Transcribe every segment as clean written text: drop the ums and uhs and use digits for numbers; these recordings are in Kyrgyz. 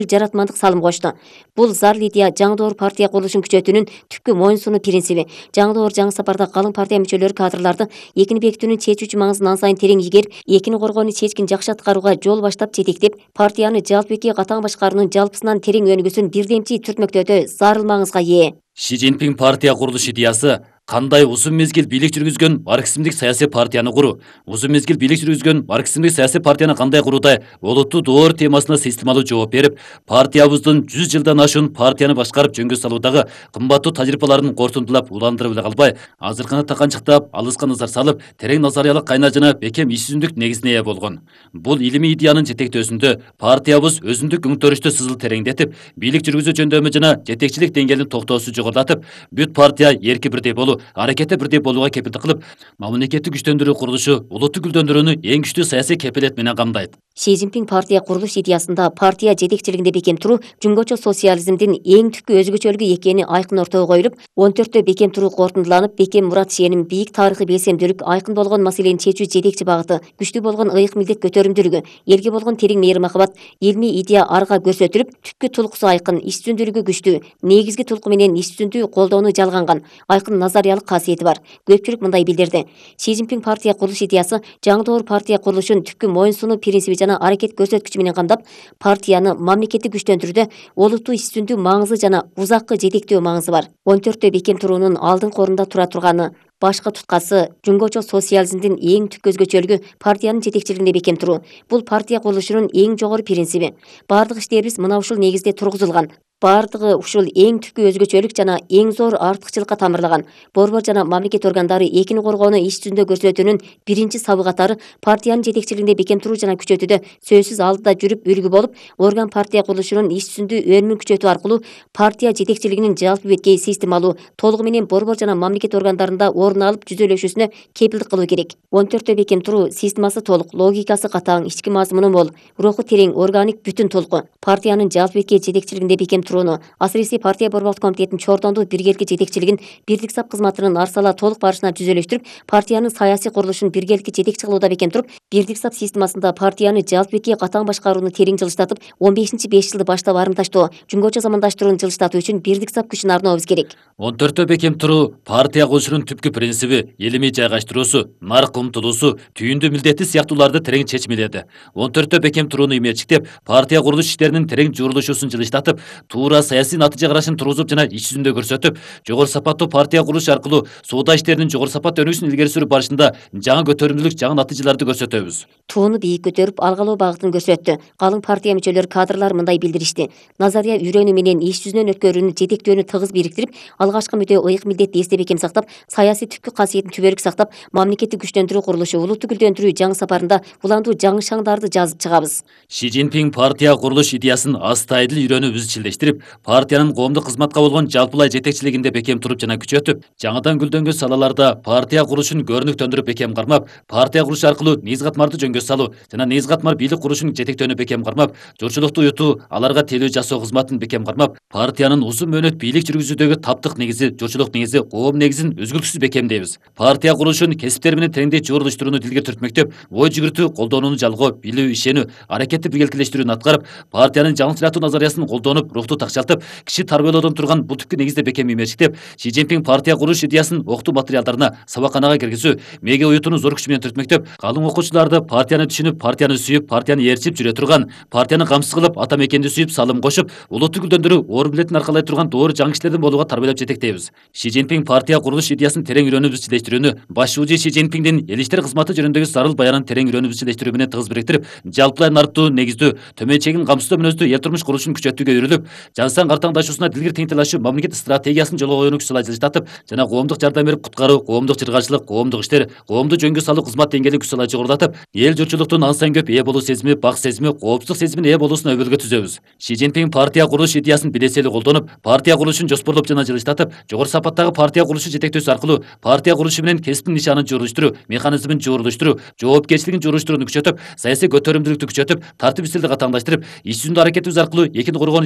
жаратмандык салым кошду. Бул зарыл идея жаңы доор партия курулушун күчөтүүнүн түпкү моюн сунуу принциби. Жаңы доор жаңы сапарда калың партия мүчөлөрү кадрларды экини бекитүүнүн чечүүчү маңызын ан сайын терең ийгерип, экини коргоону чечкин жакшы аткарууга жол баштап жетектеп, партияны жалпы бекке катаң башкаруунун жалпысынан терең өнүгүүсүн бирдемчи түртмөктөөдө зарыл маңызга ээ. Ши Цзиньпин партия курулуш идеясы кандай узун мезгил бийлик жүргүзгөн марксизмдик саясий партияны куруу, узун мезгил бийлик жүргүзгөн марксизмдик саясий партияны кандай куруудай олуттуу доор темасына системалуу жооп берип, партиябыздын 100 жылдан ашуун партияны башкарып жөнгө салуудагы кымбаттуу тажрыйбаларын кортундулап уландырып эле калбай, азыркыны таканчыктап, алыска назар салып, терең назариялык кайна жана бекем иш жүзүндүк негизине ээ болгон. Бул илимий идеянын жетектөөсүндө партиябыз өзүндүк өңтөрүштү сызыл тереңдетип, бийлик жүргүзүү жөндөмү жана жетекчилик деңгээлин токтоосу жогорулатып, бүт партия эрки бирдей болуу, аракети бирдей болууга кепилдик кылып, мамлекетти күчтөндүрүү курулушу улутту гүлдөндүрүүнү эң күчтүү саясий кепилет менен камдайт. Ши Цзиньпин партия курулуш идеясында партия жетекчилигинде бекем туруу жумгочо социализмдин эң түпкү өзгөчөлүгү экени айкын ортого коюлуп, 14тө бекем туруу кортундуланып, бекем мурат ишеним, бийик тарыхый белсемдүүлүк, айкын болгон маселени чечүү жетекчи багыты, күчтүү болгон ыйык милдет көтөрүмдүүлүгү, элге болгон терең мейир махабат, илмий идея арга көрсөтүлүп, түпкү тулкусу айкын, иш жүзүндүүлүгү күчтүү, негизги тулку менен иш жүзүндүү колдоону жалганган, айкын назариялык касиети бар. Көпчүлүк мындай билдирди. Ши Цзиньпин партия курулуш идеясы жаңы доор партия курулушун түпкү моюн сунуу принциби жана аракет көрсөткүчү менен камдап, партияны мамлекетти күчтөндүрүүдө олуттуу иш жүзүндүү маңызы жана узаккы жетектөө маңызы бар. 14тө бекем туруунун алдыңкы орунда тура турганы, башкы туткасы жумгочо социализмдин эң түпкү өзгөчөлүгү партиянын жетекчилигинде бекем туруу. Бул партия курулушунун эң жогору принциби. Бардык иштерибиз мына ушул негизде тургузулган. Бардыгы ушул эң түпкү өзгөчөлүк жана эң зор артыкчылыкка тамырлаган. Борбор жана мамлекет органдары экини коргоону иш жүзүндө көрсөтүүнүн биринчи сабы катары партиянын жетекчилигинде бекем туруу жана күчөтүүдө сөзсүз алдыда жүрүп үлгү болуп, орган партия курулушунун иш жүзүндүү өнүмүн күчөтүү аркылуу партия жетекчилигинин жалпы беткей системалуу, толугу менен борбор жана мамлекет органдарында орун алып жүзөлөшүүсүнө кепилдик кылуу керек. 14тө бекем туруу системасы толук, логикасы катаң, ички мазмуну мол, руху терең, органик бүтүн толку. Партиянын жалпы беткей жетекчилигинде бекем турууну, асыресе партия борбордук комитетинин чордондуу биргеликке жетекчилигин бирдик сап кызматынын арсала толук барышына жүзөлөштүрүп, партиянын саясий курулушун биргеликке жетекчи кылууда бекем туруп, бирдик сап системасында партияны жалпы бетке катаң башкарууну терең жылыштатып, 15-5 жылды баштап арымташтоо, жумгочо замандаштырууну жылыштатуу үчүн бирдик сап күчүн арнообуз керек. 14тө бекем туруу партия курулушунун түпкү принциби, илимий жайгаштыруусу, нарк умтулуусу, түйүндүү милдети сыяктууларды терең чечмеледи. 14тө бекем турууну имечиктеп, партия курулуш иштеринин терең журулушуусун жылыштатып, туура саясий натыйжа карашын тургузуп жана иш жүзүндө көрсөтүп, жогору сапаттуу партия курулуш аркылуу соода иштеринин жогору сапат өнүгүшүн илгери сүрүп барышында жаңы көтөрүмдүүлүк, жаңы натыйжаларды көрсөтөбүз. Тууну бийик көтөрүп, алгалоо багытын көрсөттү. Калың партия мүчөлөрү кадрлар мындай билдиришти. Назария үйрөнүү менен иш жүзүнөн өткөрүүнү, жетектөөнү тыгыз бириктирип, алгачкы мүдө ыйык милдетти эсте бекем сактап, саясий түпкү касиетин түбөлүк сактап, мамлекетти күчтөндүрүү курулушу, улутту гүлдөндүрүү жаңы сапарында уландуу жаңы шаңдарды жазып чыгабыз. Ши Цзиньпин партия курулуш идеясын астайдыл үйрөнүп изчилдештирип, партиянын коомдук кызматка болгон жалпылай жетекчилигинде бекем туруп жана күчөтүп, жаңыдан гүлдөнгөн салаларда партия курулушун көрүнүктөндүрүп бекем кармап, партия курулуш аркылуу низ катмарды жөнгө салуу жана низ катмар бийлик курулушун жетектөөнү бекем кармап, журтчулукту уютуу, аларга тейлөө жасоо кызматын бекем кармап, партиянын узун мөөнөт бийлик жүргүзүүдөгү таптык негизи, журтчулук негизи, коом негизин үзгүлтүксүз бекемдейбиз. Партия курулушун кесиптер менен тереңдей жуурулуштурууну дилге түртмөктөп, ой жүгүртүү, колдонууну жалгоо, билүү, ишенүү, аракетти биргеликелештирүүнү аткарып, партиянын жаңы сыяктуу назариясын колдонуп, рухту такшалтып, киши тарбиялоодон турган бул түпкү негизде бекем имечиктеп, Ши Цзиньпин партия курулуш идеясын окутуу материалдарына, сабакканага киргизүү, мега уютууну зор күч менен түртмөктөп, калың окуучуларды партияны түшүнүп, партияны сүйүп, партияны ээрчип жүрө турган, партияны камсыз кылып, ата мекенди сүйүп, салым кошуп, улутту гүлдөндүрүү, орун билетин аркалай турган доору жаңы кишилердин болууга тарбиялап жетектейбиз. Ши Цзиньпин партия курулуш идеясын терең үйрөнүп изчилештирүүнү, баш шүүжи Ши Цзиньпиндин эл иштер кызматы жөнүндөгү зарыл баянын терең үйрөнүп изчилештирүү менен тыгыз бириктирип, жалпылай нарктуу, негиздүү, төмөн чегин камсыздоо мүнөздүү эл турмуш курулушун күчөтүүгө үйрүлүп, жансаң картаңдашуусуна дилгир теңтелашуу мамлекет стратегиясын жолго коюуну күчсалай жылыштатып, жана коомдук жардам берип куткаруу, коомдук чыргарчылык, коомдук иштер, коомду жөнгө салуу кызмат деңгээлин күчсалай жогорулатып, эл журтчулуктун ан сайын көп ээ болуу сезими, бак сезими, коопсуздук сезимине ээ болуусуна өбөлгө түзөбүз. Ши Цзиньпин партия курулуш идеясын билесели колдонуп, партия курулушун жоспорлоп жана жылыштатып, жогору сапаттагы партия курулушу жетектөөсү аркылуу партия курулушу менен кесиптин нишанын жуурулуштуруу, механизмин жуурулуштуруу, жоопкерчилигин жуурулуштурууну күчөтүп, саясий көтөрүмдүүлүктү күчөтүп, тартип стилди катаңдаштырып, иш жүзүндө аракетибиз аркылуу экини коргоон иш жүзүндө көрсөтүп,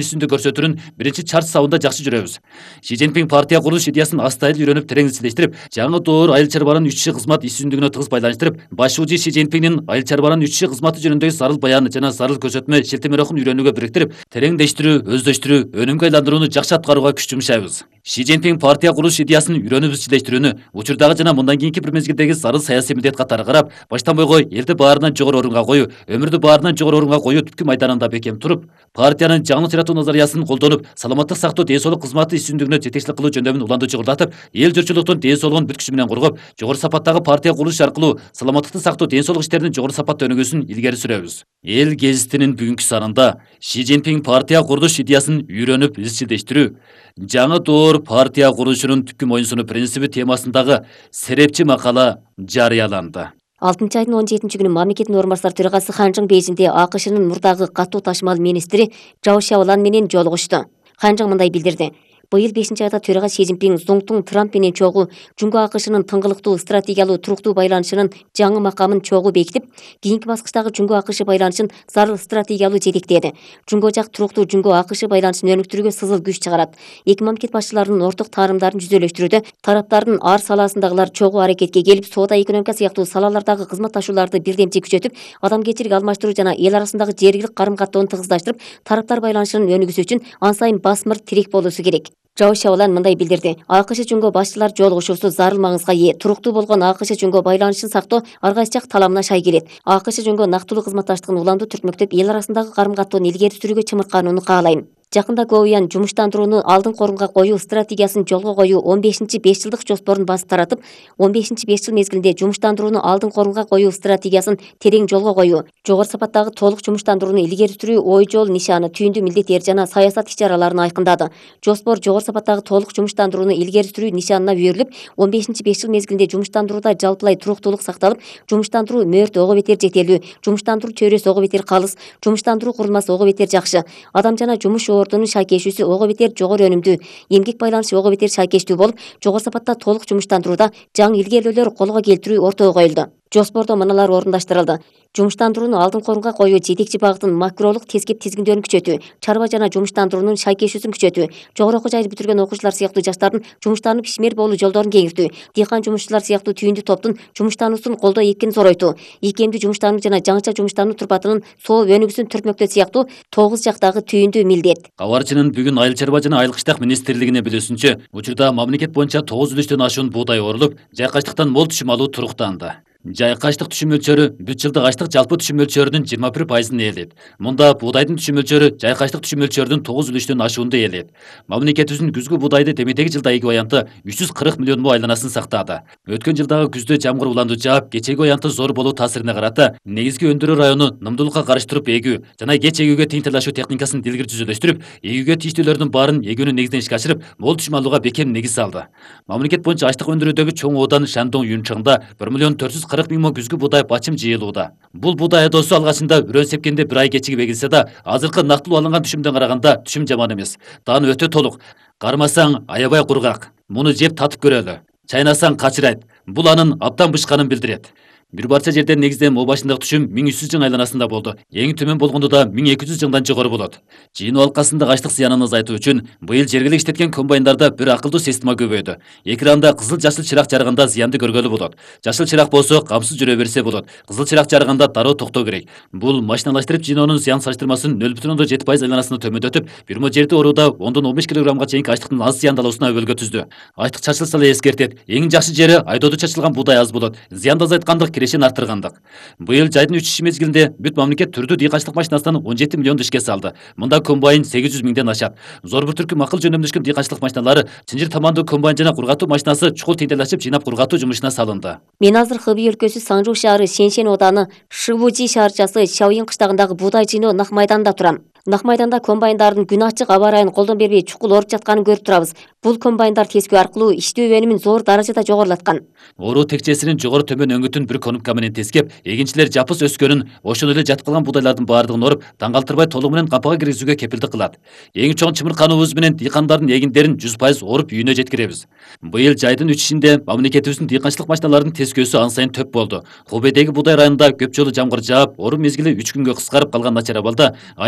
көрсөтүүнүн биринчи чарт сабында жакшы жүрөбүз. Ши Цзиньпин партия курулуш идеясын астайыл үйрөнүп терең изчилештирип, жаңы доор айыл чарбанын 3 кызмат иш-жүзүндүгүнө тыгыз байланыштырып, башчы Ши Цзиньпиндин айыл чарбанын 3 кызматы жөнүндөгү зарыл баян жана зарыл көрсөтмө шилтемелерин үйрөнүүгө бириктирип, тереңдештирүү, өздөштүрүү, өнүмгө айландырууну жакшы аткарууга күч жумшайбыз. Ши Цзиньпин партия курулуш идеясын үйрөнүп изчилештирүүнү учурдагы жана мындан кийинки бир мезгилдеги зарыл саясий милдет катары карап, баштан бойго элди баарынан жогору орунга коюу, өмүрдү баарынан жогору орунга коюу түпкү майданында бекем туруп, партиянын жаңылык жаратуу назариясын колдонуп, саламаттык сактоо ден соолук кызматы иш-жүзүндүгүнө жетекчилик кылуу жөндөмүн уланды чогулдатып, эл журтчулуктун ден соолугун бүт күчү менен коргоп, жогору сапаттагы партия курулуш аркылуу саламаттыкты сактоо ден соолук иштеринин жогору сапатта өнүгүүсүн илгери сүрөбүз. Эл гезитинин бүгүнкү санында Ши Цзиньпин партия курулуш идеясын үйрөнүп изчилештирүү, жаңы доор партия курулушунун түпкү моюнсунуу принциби темасындагы серепчи макала жарыяланды. 6 айдын 17 күнү мамлекеттин орун басары төрагасы Хан Чжың Бейжиңде АКШнын мурдагы катуу ташымал министри Чжао Шяолан менен жолугушту. Хан Чжың мындай билдирди. Быйыл 5 айда төрага Ши Цзиньпин Зоңтуң Трамп менен чогуу Жунго АКШнын тыңгылыктуу стратегиялуу туруктуу байланышынын жаңы макамын чогуу бекитип, кийинки баскычтагы Жунго АКШ байланышын зарыл стратегиялуу жетектеди. Жунго жак туруктуу Жунго АКШ байланышын өнүктүрүүгө сызыл күч чыгарат. Эки мамлекет башчыларынын орток таарымдарын жүзөлөштүрүүдө тараптардын ар саласындагылар чогуу аракетке келип, соода экономика сыяктуу салалардагы кызматташууларды бирдемчи күчөтүп, адамгерчилик алмаштыруу жана эл арасындагы жергилик карым-каттоонун тыгыздаштырып, тараптар байланышынын өнүгүүсү үчүн ан сайын басмыр тирек болуусу керек. Чжао Шяолан мындай билдирди. АКШ Жунго башчылар жолугушуусу зарыл маңызга ээ. Туруктуу болгон АКШ Жунго байланышын сактоо ар кайсы жак таламына шай келет. АКШ Жунго нактылуу кызматташтыгын уланду түртмөктөп, эл арасындагы карым-каттоону илгери сүрүүгө чымырканууну каалайм. Жакында Гоуян жумуштандырууну алдыңкы орунга коюу стратегиясын жолго коюу 15-5 жылдык жоспорун басып таратып, 15-5 жыл мезгилинде жумуштандырууну алдыңкы орунга коюу стратегиясын терең жолго коюу, жогору сапаттагы толук жумуштандырууну илгери сүрүү ой жол нишаны, түйүндүү милдеттер жана саясат иш-чараларын айкындады. Жоспор жогору сапаттагы толук жумуштандырууну илгери сүрүү нишанына үйрүлүп, 15-5 жыл мезгилинде жумуштандырууда жалпылай туруктуулук сакталып, жумуштандыруу мөөрт ого бетер жетелүү, жумуштандыруу чөйрөсү ого бетер калыс, жумуштандыруу курулмасы ого бетер жакшы, адам жана жумуш ордунун шайкешүүсү ого бетер жогору өнүмдүү, эмгек байланышы ого бетер шайкештүү болуп, жогору сапатта толук жумуштандырууда жаңы илгерилөөлөр колго келтирүү ортого коюлду. Жоспордо мыналар орундаштырылды. Жумуштандырууну алдыңкы орунга коюу жетекчи багытын макролук тескеп тизгиндөрүн күчөтүү, чарба жана жумуштандыруунун шайкешүүсүн күчөтүү, жогору окуу жайды бүтүргөн окуучулар сыяктуу жаштардын жумуштанып ишмер болуу жолдорун кеңиртүү, дыйкан жумушчулар сыяктуу түйүндүү топтун жумуштануусун колдоо эркин зоройтуу, ийкемдүү жумуштануу жана жаңыча жумуштануу турпатынын соо өнүгүүсүн түртмөктөө сыяктуу 9 жактагы түйүндүү милдет. Кабарчынын бүгүн айыл чарба жана айыл кыштак министрлигине билүүсүнчө, учурда мамлекет боюнча 9 үлүштөн ашуун буудай орулуп, жайкачтыктан мол түшүм алуу туруктанды. Жайкачтык түшүм мөлчөрү бүт жылдык ачлык жалпы түшүм мөлчөрүнүн 21%-ын ээлейт. Мында буудайдын түшүм мөлчөрү жайкачтык түшүм мөлчөрүнүн 9 үлүштөн ашуунда ээлейт. Мамлекетибиздин күзгү буудайды демедеги жылда эки аянты 340 миллион му айланасынын сактады. Өткөн жылдагы күздө жамгыр уланду жаап, кечеги аянты зор болуу таасирине карата, негизги өндүрүү району нымдуулукка карыштырып эгүү жана кеч эгүүгө тең тилашуу техникасын дилгир жүзөлөштүрүп, эгүүгө тийиштүүлөрдүн баарын эгүүнүн негизинен ишке ашырып, мол түшүм алууга бекем негиз салды. Мамлекет боюнча ачлык өндүрүүдөгү чоң оодан Шандоң Юнчыңда 1 миллион 440 миң күзгү буудай бачым жыйылууда. Бул буудай айдоосу алгачында үрөн сепкенде 1 ай кечигип эгилсе да, азыркы нактылуу алынган түшүмдөн караганда түшүм жаман эмес. Дааны өтө толук. Кармасаң аябай кургак. Муну жеп татып көрөлү. Чайнасаң качырайт. Бул анын абдан бышканын билдирет. Бир барча жерден негизден мо башындагы түшүм 1300 жың айланасында болду. Эң төмөн болгондо да 1200 жыңдан жогору болот. Жыйынуу алкасында ачлык зыянын азайтуу үчүн быйыл жергилик иштеткен комбайндарда бир акылдуу система көбөйдү. Экранда кызыл жашыл чырак жарыганда зыянды көргөлү болот. Жашыл чырак болсо камсыз жүрө берсе болот. Кызыл чырак жарыганда дароо токтоо керек. Бул машиналаштырып жыйноонун зыян салыштырмасын 0,7% айланасына төмөндөтүп, бир жерде орууда 10-15 килограммга чейинки ачлыктын аз зыяндалуусуна өбөлгө түздү. Ачлык чачылса эле эскертет. Эң жакшы жери айдоодо чачылган буудай аз болот. Зыянды азайткандык, кирешин артыргандык. Быйыл жайдын 3 мезгилинде бүт мамлекет түрдүү дыйканчылык машинасынан 17 миллион ишке салды. Мында комбайн 800 миңден ашат. Зор бир түркүм акыл жөндөмдөшкөн дыйканчылык машиналары, чынжыр тамандуу комбайн жана кургатуу машинасы чукул теңдел жыйнап кургатуу жумушуна салынды. Мен азыр Хэби өлкөсү Саңжу шаары Шеншен ооданы Шыбужи шаарчасы Шаоин кыштагындагы буудай жыйноо нак майданында турам. Нак майданда комбайндардын күн ачык аба ырайын колдон бербей чукул оруп жатканын көрүп турабыз. Бул комбайндар тескөө аркылуу иштөө өнүмүн зор даражада жогорулаткан. Оруу текчесинин жогору төмөн өңүтүн бир конупка менен тескеп, эгинчилер жапыс өскөнүн, ошону эле жатып калган буудайлардын баардыгын оруп, таңгалтырбай толугу менен кампага киргизүүгө кепилдик кылат. Эң чоң чымыркануубуз менен дыйкандардын эгиндерин 100% оруп үйүнө жеткиребиз. Быйыл жайдын 3-ишинде мамлекетибиздин дыйканчылык машиналарынын тескөөсү ан сайын төп болду. Хубейдеги буудай районунда көп жолу жамгыр жаап, оруу мезгили 3 күнгө кыскарып калган начар абалда айыл чарбачылык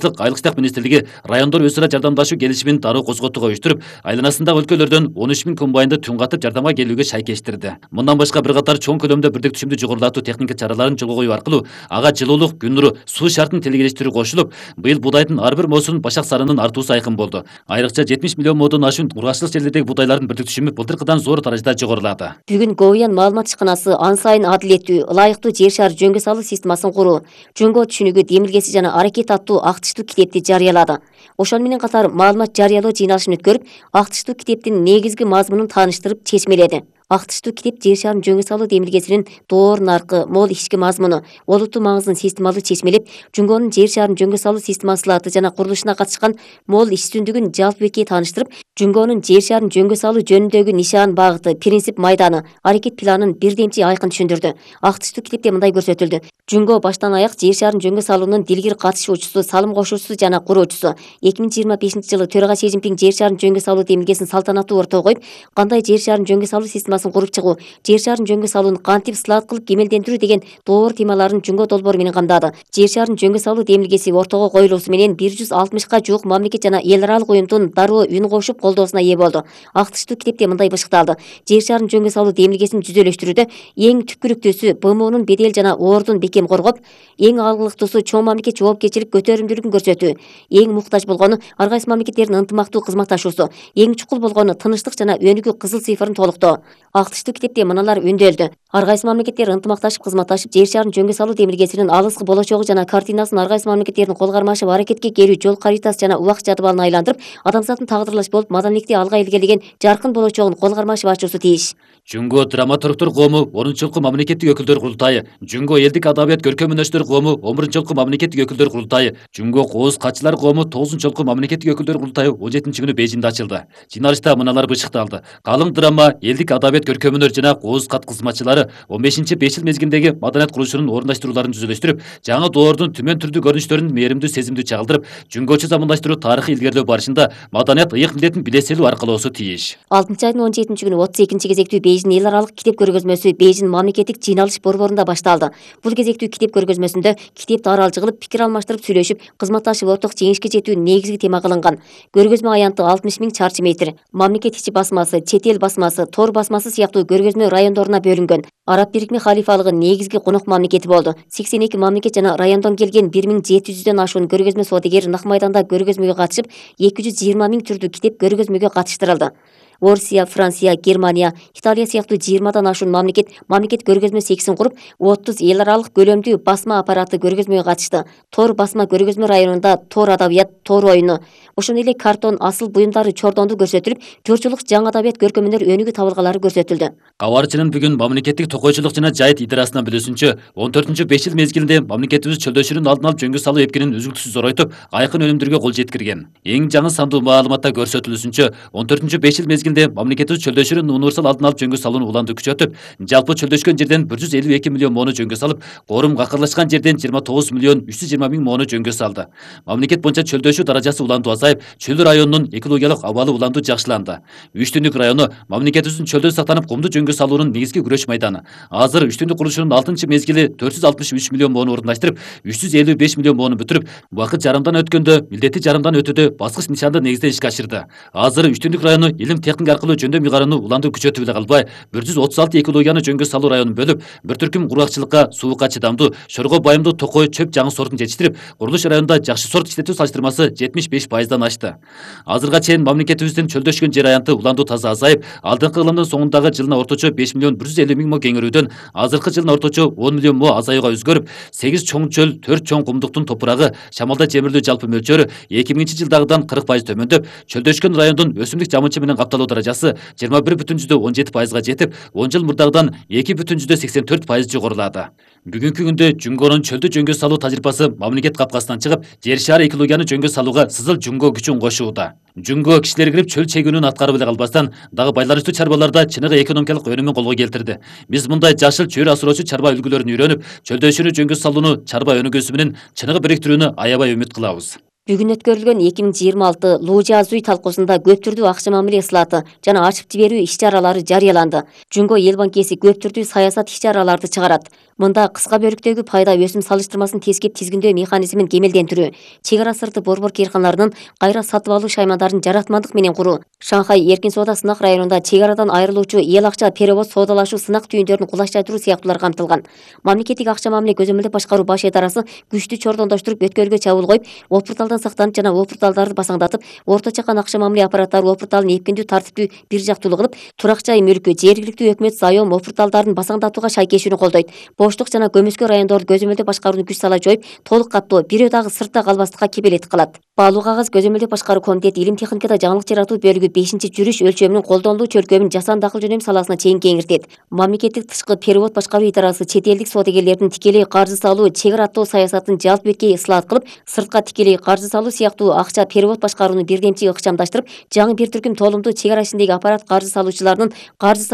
Шаруашылык Айылыштык министрлиги райондор өз ара жардамдашуу келишимин дароо козготууга уюштуруп, айланасындагы өлкөлөрдөн 13.000 комбайнды түн жардамга келүүгө шайкештирди. Мындан башка бир катар чоң көлөмдө бирдик түшүмдү жогорулатуу техника чараларын жолго коюу аркылуу ага жылуулук, күн нуру, суу шартын телгелештирүү кошулуп, быйыл будайдын ар бир моосунун башак санынын артуусу айкын болду. Айрыкча 70 миллион моодон ашуун ургачтык жерлердеги будайлардын бирдик түшүмү былтыркыдан зор даражада жогорулады. Бүгүн Говиян маалымат ишканасы ан сайын адилеттүү, ылайыктуу жер шары жөнгө салуу системасын куруу, жөнгө түшүнүгү демилгеси жана аракет аттуу актыштуу китепти жарыялады. Ошол менен катар маалымат жарыялоо жыйналышын өткөрүп, актыштуу китептин негизги мазмунун тааныштырып чечмеледи. Актыштуу китеп жер шарын жөнгө салуу демилгесинин доор наркы, мол ички мазмуну, олуттуу маңызын системалуу чечмелеп, Жүнгөнүн жер шарын жөнгө салуу системасы сылаты жана курулушуна катышкан мол үстүндүгүн жалпы бекке тааныштырып, Жүнгөнүн жер шарын жөнгө салуу жөнүндөгү нишан багыты, принцип майданы, аракет планын бирдемчи айкын түшүндүрдү. Актыштуу китепте мындай көрсөтүлдү. Жүнгө баштан аяк жер шарын жөнгө салуунун дилгир катышуучусу, салым кошуучусу жана куруучусу. 2025-жылы төрага Си Цзиньпин жер шарын жөнгө салуу демилгесин салтанаттуу ортого коюп, кандай жер шарын жөнгө салуу системасын куруп чыгуу, жер шарын жөнгө салуунун кантип сылат кылып кемелдендирүү деген доор темаларын Жүнгө долбоору менен камдады. Жер шарын жөнгө салуу демилгеси ортого коюлуусу менен 160ка жуук мамлекет жана эл аралык уюмдун дароо үн кошуп колдоосуна ээ болду. Актыштуу китепте мындай бышыкталды. Жер шарын жөнгө салуу демилгесин жүзөлөштүрүүдө эң түпкүрүктүүсү БМУнун бедел жана ордун бекем коргоп, эң алгылыктуусу чоң мамлекет жоопкерчилик көтөрүмдүүлүгүн көрсөтүү, эң муктаж болгону ар кайсы мамлекеттердин ынтымактуу кызматташуусу, эң чукул болгону тынычтык жана өнүгүү кызыл цифрын толуктоо. Актыштуу китепте мыналар өндөлдү. Ар кайсы мамлекеттер ынтымакташып кызматташып, жер шарын жөнгө салуу демилгесинин алыскы болочогу жана картинасын ар кайсы мамлекеттердин кол кармашып аракетке келүү жол каритасы жана убакыт жадыбалын айландырып, адамзаттын тагдырлаш болуп маданиятти алга илгерилеген жаркын болочогун кол кармашып ачуусу тийиш. Жүнгө драматургтор коому 10-жолку мамлекеттик өкүлдөр курултайы, Жүнгө элдик адабият көркөм өнөштөр коому 11-жолку мамлекеттик өкүлдөр курултайы, Жүнгө кооз катчылар коому 9-жолку мамлекеттик өкүлдөр курултайы 17-күнү Бейжиңде ачылды. Жыйналышта мыналар бышыкталды. Калың драма, элдик адабият көркөм өнөр жана кооз кат кызматчылары 15-5 жыл мезгилдеги маданият курулушунун орундаштырууларын жүзөлөштүрүп, жаңы доордун түмөн түрдүү көрүнүштөрүн мээримдүү сезимдүү чагылдырып, Жүнгөчө замандаштыруу тарыхый илгерлөө барышында маданият ыйык милдетин билеселүү аркылоосу тийиш. 6-айдын 17-күнү 32 кезектүү Бейжиң эл аралык китеп көргөзмөсү Бейжиң мамлекеттик жыйналыш борборунда башталды. Бул кезектүү китеп көргөзмөсүндө китеп даралчы кылып, пикир алмаштырып сүйлөшүп, кызматташып орток жеңишке жетүү негизги тема кылынган. Көргөзмө аянты 60.000 чарчы метр. Мамлекет ичи басмасы, чет эл басмасы, тор басмасы сыяктуу көргөзмө райондоруна бөлүнгөн. Араб Бирикме халифалыгы негизги конок мамлекети болду. 82 мамлекет жана райондон келген 1700дөн ашуун көргөзмө содигер Нак майданда көргөзмөгө катышып, 220.000 түрдүү китеп көргөзмөгө катыштырылды. Орусия, Франция, Германия, Италия сыяктуу 20дан ашуун мамлекет көргөзмө сексин куруп, 30 эл аралык көлөмдүү басма аппараты көргөзмөгө катышты. Тор басма көргөзмө районунда тор адабият, тор оюну, ошондой эле картон асыл буюмдары чордонду көрсөтүлүп, журчулук жаңы адабият көркөмөнөр өнүгүү табылгалары көрсөтүлдү. Кабарчынын бүгүн мамлекеттик токойчулук жана жайыт идарасынан билүүсүнчө, 14-5 жыл мезгилинде мамлекетибиз чөлдөшүүнүн алдын алып жөнгө салуу эпкинин үзүлтүсүз зоройтуп, айкын өнүмдөргө кол жеткирген. Эң жаңы сандуу маалыматта көрсөтүлүүсүнчө, 14-5 жыл мезгилинде мамлекетибиз чөлдөшүүнүн универсал алдын алып жөнгө салууну уланды күчөтүп, жалпы чөлдөшкөн жерден 152 миллион моону жөнгө салып, корум какырлашкан жерден 29 миллион 320 миң моону жөнгө салды. Мамлекет боюнча чөлдөшүү даражасы уландуу азайып, чөл районунун экологиялык абалы уландуу жакшыланды. Үчтүндүк району мамлекетибиздин чөлдө сактанып кумду жөнгө салуунун негизги күрөш майданы. Азыр үчтүндүк курулушунун 6-мезгили 463 миллион моону орундаштырып, 355 миллион моону бүтүрүп, убакыт жарымдан өткөндө, милдети жарымдан өтүүдө баскыч нишанды негизде ишке ашырды. Азыр үчтүндүк району илим техника аркылуу жөндөм ыйгарууну уландуу күчөтүп эле калбай, 136 экологияны жөнгө салуу районун бөлүп, бир түркүм кургакчылыкка, суукка чыдамдуу, шорго байымдуу токой чөп жаңы сортун жетиштирип, курулуш районунда жакшы сорт иштетүү салыштырмасы 75%дан ашты. Азырга чейин мамлекетибиздин чөлдөшкөн жер аянты уландуу таза азайып, алдыңкы ылымдын соңундагы жылына орточо 5 миллион 150 миң мо кеңейүүдөн азыркы жылына орточо 10 миллион мо азаюуга өзгөрүп, 8 чоң чөл, 4 чоң кумдуктун топурагы, шамалда жемирлүү жалпы мөлчөрү 2000-жылдагыдан 40% төмөндөп, чөлдөшкөн райондун өсүмдүк жамынчы менен капталуу даражасы 21,17%га жетип, 10 жыл мурдагыдан 2,84% жогорулады. Бүгүнкү күндө Жүнгөнүн чөлдү жөнгө салуу тажрыйбасы мамлекет капкасынан чыгып, жер шары экологияны жөнгө салууга сызыл Жүнгө күчүн кошууда. Жүнгө кишилер кирип чөл чегүүнүн аткарып эле калбастан, дагы байланыштуу чарбаларда чыныгы экономикалык өнүмүн колго келтирди. Биз мындай жашыл чөйрө асыроочу чарба үлгүлөрүн үйрөнүп, чөлдөшүүнү жөнгө салууну чарба өнүгүүсү менен чыныгы бириктирүүнү аябай үмүт кылабыз. Бүгүн өткөрүлгөн 2026 Лужа Азуй талкуусунда көп түрдүү акча мамиле ысылаты жана ачып жиберүү иш-чаралары жарыяланды. Жумго эл банкеси көп түрдүү саясат иш-чараларды чыгарат. Мында кыска бөлүктөгү пайда өсүм салыштырмасын тескеп тизгиндөө механизмин кемелдентирүү, чек ара сырты борбор кыйрканаларынын кайра сатып алуу шаймандарын жаратмандык менен куруу, Шанхай эркин соода сынак районунда чек арадан айрылуучу эл акча перевод соодалашуу сынак түйүндөрүн кулачтайтыруу сыяктуулар камтылган. Мамлекеттик акча мамиле көзөмөлдөп башкаруу баш идарасы күчтүү чордондоштуруп өткөлгө чабуул коюп, опурталдан сактанып жана опурталдарды басаңдатып, орто чакан акча мамиле аппараттары опурталын эпкиндүү тартиптүү бир жактуулуу кылып, турак жай мүлкү, жергиликтүү өкмөт заем опурталдарын басаңдатууга шайкешүүнү колдойт. Боштук жана көмөскө райондорду көзөмөлдөп башкарууну күч сала жоюп, толук каттоо, бирөө дагы сыртта калбастыкка кепелеттик кылат. Баалуу кагаз көзөмөлдөп башкаруу комитети илим техникада жаңылык жаратуу бөлүгү 5-жүрүш өлчөмүнүн колдонулуу чөлкөмүн жасанды акыл жөнөм саласына чейин кеңиртет. Мамлекеттик тышкы перевод башкаруу идарасы чет элдик соодагерлердин тикелей каржы салуу, чек ара аттоо саясатын жалпы беткей ысылат кылып, сыртка тикелей каржы салуу сыяктуу акча перевод башкарууну бирдемчи ыкчамдаштырып, жаңы бир түркүм толумдуу чек ара ичиндеги аппарат каржы салуучуларынын каржы